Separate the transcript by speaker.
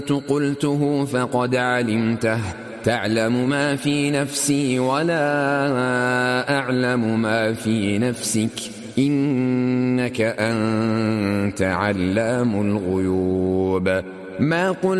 Speaker 1: قلته فقد علمته تعلم ما في نفسي ولا أعلم ما في نفسك إنك أنت علام الغيوب. ما قلت